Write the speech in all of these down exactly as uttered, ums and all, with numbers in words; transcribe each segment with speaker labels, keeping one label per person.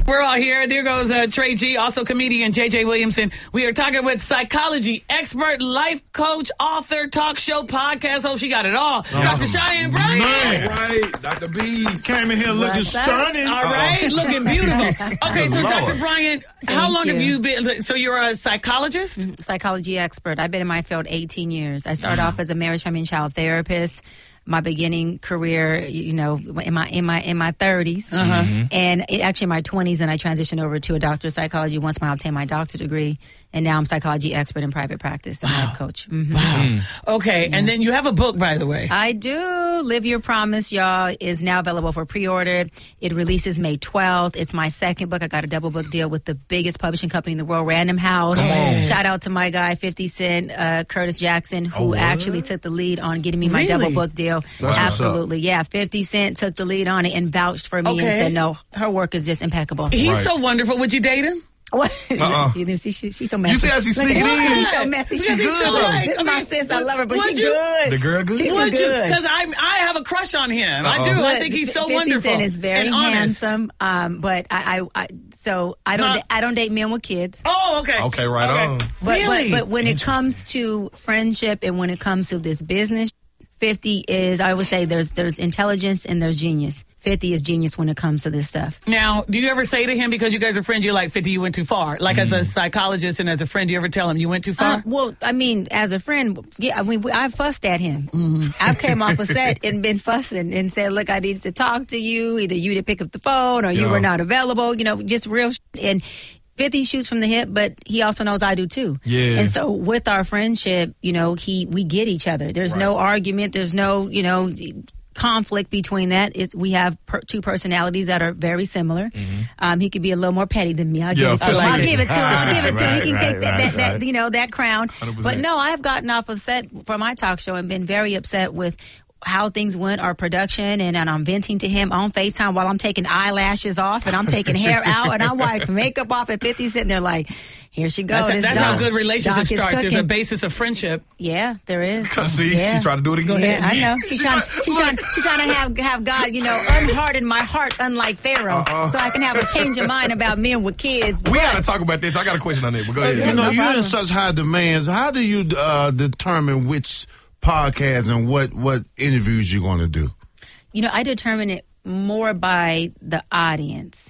Speaker 1: We're all here. There goes uh, Trey G, also comedian J J Williamson. We are talking with psychology expert, life coach, author, talk show, podcast host. She got it all. Oh, Doctor Cheyenne Bryant.
Speaker 2: Man. All right, Doctor B came in here looking
Speaker 3: What's
Speaker 2: stunning.
Speaker 1: All right,
Speaker 2: Uh-oh.
Speaker 1: looking beautiful. Okay, so
Speaker 2: Lord.
Speaker 1: Doctor Bryant, how
Speaker 3: Thank
Speaker 1: long
Speaker 3: you.
Speaker 1: have you been? So you're a psychologist?
Speaker 3: Psychology expert. I've been in my field eighteen years. I started off as a marriage, family, and child therapist. My beginning career, you know, in my in my in my thirties,
Speaker 1: Uh-huh.
Speaker 3: and it, actually in my twenties, and I transitioned over to a doctor of psychology once I obtained my doctorate degree, and now I'm psychology expert in private practice and life coach. Mhm.
Speaker 1: Wow. Okay, and then you have a book, by the way.
Speaker 3: I do. Live Your Promise, y'all, is now available for pre-order. It releases May twelfth. It's my second book. I got a double book deal with the biggest publishing company in the world, Random House.
Speaker 2: Come on.
Speaker 3: Shout out to my guy, fifty Cent, uh, Curtis Jackson, who
Speaker 2: Oh, what?
Speaker 3: actually took the lead on getting me my
Speaker 1: Really?
Speaker 3: double book deal.
Speaker 2: That's what's
Speaker 3: Absolutely. Yeah, fifty Cent took the lead on it and vouched for me
Speaker 1: Okay.
Speaker 3: and said, no, her work is just impeccable.
Speaker 1: He's
Speaker 2: Right.
Speaker 1: so wonderful. Would you date him?
Speaker 3: What?
Speaker 2: Uh-uh.
Speaker 3: You see, she, she's so messy.
Speaker 2: You see how she's
Speaker 3: Look at
Speaker 2: sneaking
Speaker 3: her.
Speaker 2: in?
Speaker 3: She's so messy. She's
Speaker 1: Because he's
Speaker 3: good.
Speaker 1: so like-
Speaker 3: This
Speaker 1: I
Speaker 3: is my
Speaker 1: mean,
Speaker 3: sis. I love her, but
Speaker 1: would
Speaker 3: she's
Speaker 1: you-
Speaker 3: good.
Speaker 2: The girl good?
Speaker 3: She's
Speaker 1: Would you?
Speaker 3: good.
Speaker 1: Because I I have a crush on him. I
Speaker 2: Uh-oh.
Speaker 1: do. I
Speaker 3: Look,
Speaker 1: think he's so
Speaker 3: fifty
Speaker 1: wonderful.
Speaker 3: Cent is very
Speaker 1: and honest.
Speaker 3: handsome. Um, but I, I, I, so I don't,
Speaker 1: Huh?
Speaker 3: da- I don't date men with kids.
Speaker 1: Oh, okay.
Speaker 2: Okay, right on.
Speaker 3: But,
Speaker 1: Really?
Speaker 3: but, but when it comes to friendship and when it comes to this business, fifty is, I would say there's, there's intelligence and there's genius. fifty is genius when it comes to this stuff.
Speaker 1: Now, do you ever say to him, because you guys are friends, you're like, fifty, you went too far? Like, as a psychologist and as a friend, do you ever tell him you went too far?
Speaker 3: Uh, well, I mean, as a friend, yeah, I mean, I fussed at him.
Speaker 1: Mm-hmm.
Speaker 3: I came off a set and been fussing and said, look, I needed to talk to you. Either you didn't pick up the phone or you
Speaker 2: Yeah.
Speaker 3: were not available, you know, just real sh- And fifty shoots from the hip, but he also knows I do too.
Speaker 2: Yeah.
Speaker 3: And so with our friendship, you know, he we get each other. There's no argument. There's no, you know, conflict between that. It's, we have per, two personalities that are very similar. Um, he could be a little more petty than me. I'll give
Speaker 2: Yeah,
Speaker 3: it to him.
Speaker 2: for
Speaker 3: I'll
Speaker 2: sure.
Speaker 3: give it to him. I'll give it to him. He can
Speaker 2: Right,
Speaker 3: take
Speaker 2: right,
Speaker 3: that, that,
Speaker 2: right,
Speaker 3: that,
Speaker 2: right.
Speaker 3: you know, that crown.
Speaker 2: one hundred
Speaker 3: But
Speaker 2: percent.
Speaker 3: no, I've gotten off of set for my talk show and been very upset with how things went, our production, and, and I'm venting to him on FaceTime while I'm taking eyelashes off and I'm taking hair out and I'm wiping makeup off, and fifty sitting there like, here she goes.
Speaker 1: That's,
Speaker 3: This
Speaker 1: that's
Speaker 3: Doc-
Speaker 1: how good relationship
Speaker 3: Doc is
Speaker 1: starts. There's a
Speaker 3: cooking.
Speaker 1: basis of friendship.
Speaker 3: Yeah, there is.
Speaker 2: See,
Speaker 3: Yeah.
Speaker 2: she's trying to do it again.
Speaker 3: Yeah, I know. She's
Speaker 2: She
Speaker 3: trying.
Speaker 2: try-
Speaker 3: She's trying. She's trying to have have God, you know, unharden my heart, unlike Pharaoh,
Speaker 2: Uh-uh.
Speaker 3: so I can have a change of mind about men with kids.
Speaker 2: We got to talk about this. I got a question on that, but go ahead.
Speaker 3: Okay.
Speaker 4: You know,
Speaker 3: No
Speaker 4: you're in
Speaker 3: problem.
Speaker 4: such high demands. How do you uh, determine which podcast and what, what interviews you're going to do?
Speaker 3: You know, I determine it more by the audience.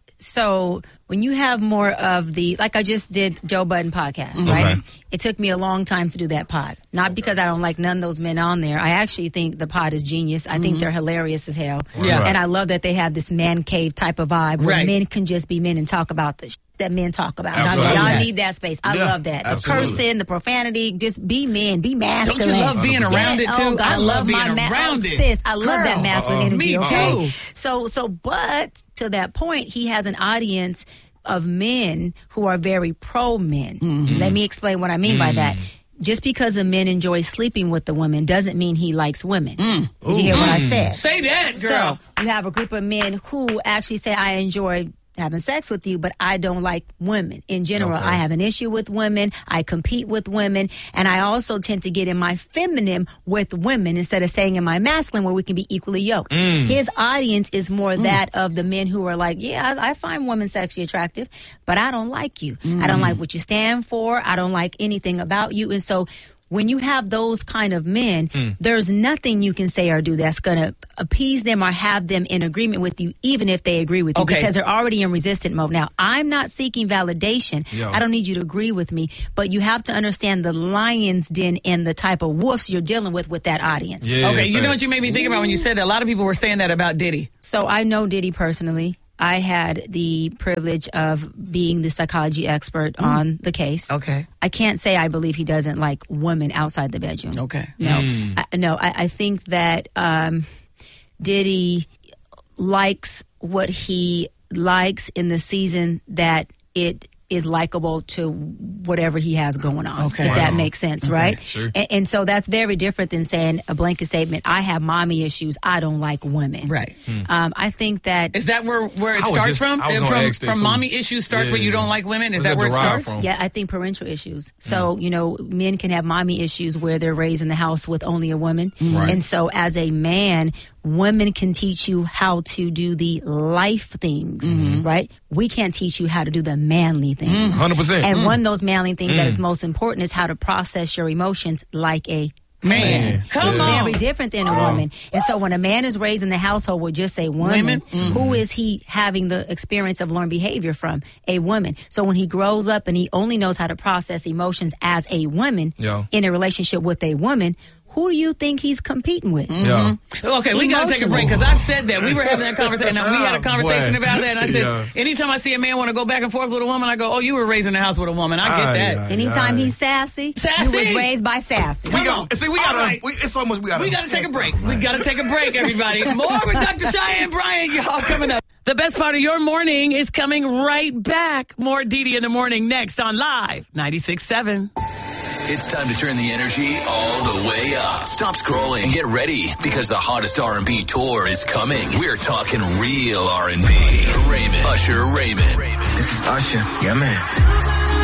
Speaker 3: So when you have more of the, like I just did Joe Budden podcast, right?
Speaker 4: Okay.
Speaker 3: It took me a long time to do that pod. Not because I don't like none of those men on there. I actually think the pod is genius. I think they're hilarious as hell.
Speaker 1: Yeah.
Speaker 3: And I love that they have this man cave type of vibe where
Speaker 1: Right.
Speaker 3: men can just be men and talk about the sh- that men talk about.
Speaker 2: Absolutely.
Speaker 3: Y'all need that space. I
Speaker 4: Yeah,
Speaker 3: love that. The
Speaker 4: absolutely.
Speaker 3: cursing, the profanity, just be men, be masculine.
Speaker 1: Don't you love being
Speaker 2: one hundred percent.
Speaker 1: around it, too?
Speaker 3: Oh, God,
Speaker 1: I love being
Speaker 3: my ma-
Speaker 1: around
Speaker 3: oh,
Speaker 1: it.
Speaker 3: Sis, I love
Speaker 1: Girl.
Speaker 3: that masculine
Speaker 2: Uh-uh.
Speaker 3: energy.
Speaker 1: Me
Speaker 3: Okay?
Speaker 1: too.
Speaker 3: So, so, but to that point, he has an audience of men who are very pro men.
Speaker 1: Mm-hmm.
Speaker 3: Let me explain what I mean by that. Just because a man enjoys sleeping with the woman doesn't mean he likes women. Did you hear what I said?
Speaker 1: Say that, girl.
Speaker 3: So you have a group of men who actually say, I enjoy having sex with you, but I don't like women. In general,
Speaker 2: Okay.
Speaker 3: I have an issue with women. I compete with women. And I also tend to get in my feminine with women instead of saying in my masculine where we can be equally yoked. His audience is more that of the men who are like, yeah, I, I find women sexually attractive, but I don't like you. I don't like what you stand for. I don't like anything about you. And so when you have those kind of men, there's nothing you can say or do that's going to appease them or have them in agreement with you, even if they agree with you,
Speaker 1: Okay.
Speaker 3: because they're already in resistant mode. Now, I'm not seeking validation.
Speaker 2: Yeah.
Speaker 3: I don't need you to agree with me, but you have to understand the lion's den and the type of wolves you're dealing with with that audience.
Speaker 2: Yeah,
Speaker 1: Okay, you know what
Speaker 2: facts.
Speaker 1: you made me think about when you said that? A lot of people were saying that about Diddy.
Speaker 3: So I know Diddy personally. I had the privilege of being the psychology expert on the case.
Speaker 1: Okay.
Speaker 3: I can't say I believe he doesn't like women outside the bedroom.
Speaker 1: Okay.
Speaker 3: No, I, no. I, I think that um, Diddy likes what he likes in the season that it is likable to whatever he has going on.
Speaker 1: Okay.
Speaker 3: If
Speaker 1: Right
Speaker 3: that
Speaker 2: on.
Speaker 3: makes sense, right?
Speaker 2: Sure.
Speaker 3: And, and so that's very different than saying a blanket statement. I have mommy issues. I don't like women.
Speaker 1: Right.
Speaker 3: Um, I think that.
Speaker 1: Is that where, where it
Speaker 2: I was
Speaker 1: starts
Speaker 2: just-
Speaker 1: from?
Speaker 2: I was gonna
Speaker 1: from
Speaker 2: ask that
Speaker 1: from
Speaker 2: too.
Speaker 1: mommy issues starts where you
Speaker 2: Yeah.
Speaker 1: don't like women? Is
Speaker 2: Where's
Speaker 1: that
Speaker 2: that
Speaker 1: where it
Speaker 2: derived
Speaker 1: starts?
Speaker 2: from?
Speaker 3: Yeah, I think parental issues. So, you know, men can have mommy issues where they're raised in the house with only a woman.
Speaker 2: Right.
Speaker 3: And so as a man, women can teach you how to do the life things,
Speaker 1: Mm-hmm.
Speaker 3: right? We can't teach you how to do the manly things.
Speaker 2: one hundred percent.
Speaker 3: And
Speaker 1: Mm.
Speaker 3: one of those manly things that is most important is how to process your emotions like a
Speaker 1: Man, come
Speaker 3: It's
Speaker 1: on.
Speaker 3: very different than a woman. And so when a man is raised in the household with just a woman,
Speaker 1: Women? Mm-hmm.
Speaker 3: who is he having the experience of learned behavior from? A woman. So when he grows up and he only knows how to process emotions as a woman
Speaker 2: Yeah.
Speaker 3: in a relationship with a woman, who do you think he's competing with?
Speaker 2: Yeah.
Speaker 1: Okay, we got to take a break because I've said that. We were having that conversation. and We had a conversation
Speaker 2: Boy.
Speaker 1: about that. And I said,
Speaker 2: Yeah.
Speaker 1: anytime I see a man want to go back and forth with a woman, I go, oh, you were raised in the house with a woman. I get
Speaker 2: Aye,
Speaker 1: that.
Speaker 2: aye.
Speaker 3: Anytime
Speaker 2: Aye.
Speaker 3: he's sassy,
Speaker 1: Sassy?
Speaker 3: he was raised by sassy.
Speaker 2: We
Speaker 1: Come
Speaker 2: got,
Speaker 1: on.
Speaker 2: see, we
Speaker 1: All
Speaker 2: gotta,
Speaker 1: right.
Speaker 2: we, it's so much we gotta.
Speaker 1: We got to take a break. We got to take a break, everybody. More with Doctor Cheyenne Bryant, y'all, coming up. The best part of your morning is coming right back. More Dee Dee in the morning next on Live ninety-six point seven.
Speaker 5: It's time to turn the energy all the way up. Stop scrolling and get ready because the hottest R and B tour is coming. We're talking real R and B. Raymond, Usher Raymond.
Speaker 6: This is Usher. Yeah, man.